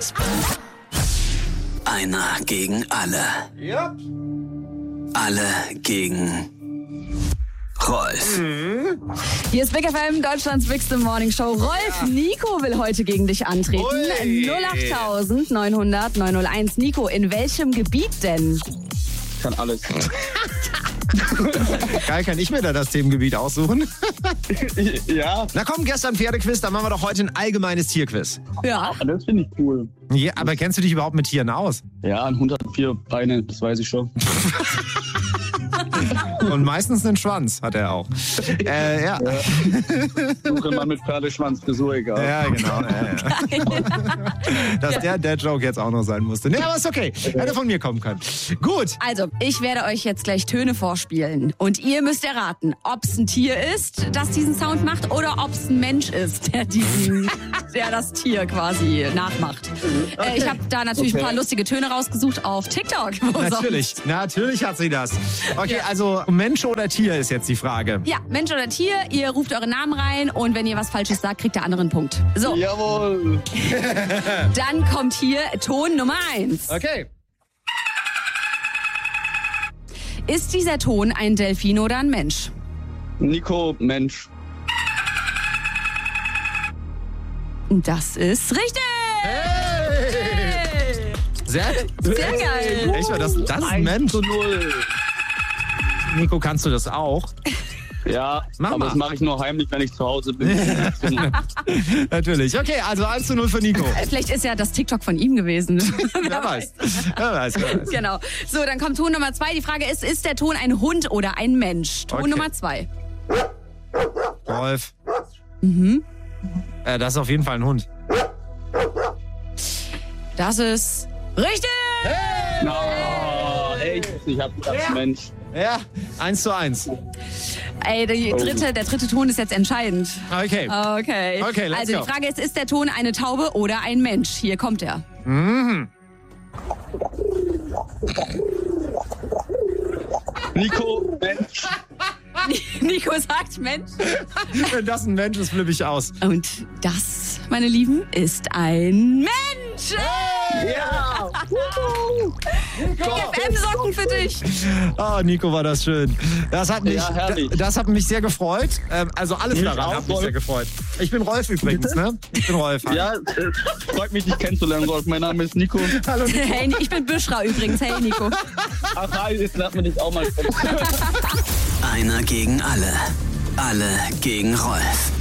Einer gegen alle. Ja. Alle gegen Rolf. Hier ist Big FM, Deutschlands bigste Morning Show. Rolf, Nico will heute gegen dich antreten. Ui. 08900 901. Nico, in welchem Gebiet denn? Kann alles. Geil, kann ich mir da das Themengebiet aussuchen? Ja, Na komm, gestern Pferdequiz, dann machen wir doch heute ein allgemeines Tierquiz. Ja. das finde ich cool. Ja, aber kennst du dich überhaupt mit Tieren aus? Ja, ein 104 Beine, das weiß ich schon. Und meistens einen Schwanz hat er auch. Ja. Suche man mit Pferdeschwanz-Frisur, egal. Ja, genau. Ja. Dass der Joke jetzt auch noch sein musste. Nee, aber ist okay. Hätte von mir kommen können. Gut. Also, ich werde euch jetzt gleich Töne vorspielen. Und ihr müsst erraten, ob es ein Tier ist, das diesen Sound macht, oder ob es ein Mensch ist, der das Tier quasi nachmacht. Ich habe da natürlich ein paar lustige Töne rausgesucht auf TikTok. Natürlich hat sie das. Okay, also Mensch oder Tier ist jetzt die Frage. Ja, Mensch oder Tier, ihr ruft euren Namen rein und wenn ihr was Falsches sagt, kriegt der andere einen Punkt. So, Jawohl. dann kommt hier Ton Nummer 1. Okay. Ist dieser Ton ein Delfin oder ein Mensch? Nico, Mensch. Das ist richtig! Hey! Sehr Sehr geil! Echt mal, das ist ein Mensch. 1:0. Nico, kannst du das auch? Ja, Mach aber mal. das mache ich nur heimlich, wenn ich zu Hause bin. Natürlich. Okay, also 1:0 für Nico. Vielleicht ist ja das TikTok von ihm gewesen. Wer weiß. Wer weiß. Genau. So, dann kommt Ton Nummer 2. Die Frage ist der Ton ein Hund oder ein Mensch? Ton Okay. Nummer 2. Rolf. Das ist auf jeden Fall ein Hund. Das ist richtig! Oh, echt? Ich hab gedacht, Mensch. Ja, 1:1. Ey, der dritte Ton ist jetzt entscheidend. Okay. Okay. Okay, let's also go. die Frage ist der Ton eine Taube oder ein Mensch? Hier kommt er. Nico, Mensch. Nico sagt Mensch. Wenn das ein Mensch ist, flippe ich aus. Und das, meine Lieben, ist ein Mensch. Ja. FM-Socken für dich. Oh, Nico, war das schön. Das hat mich, Ja, herrlich. das hat mich sehr gefreut. Also alles Mich daran auch, hat mich Rolf. sehr gefreut. Ich bin Rolf übrigens, ne? Ich bin Rolf. Ja, freut mich, dich kennenzulernen, Rolf. Mein Name ist Nico. Hallo. Hey, ich bin Büschra übrigens. Hey, Nico. Ach, hi, jetzt lass mich dich auch mal kennen. Einer gegen alle. Alle gegen Rolf.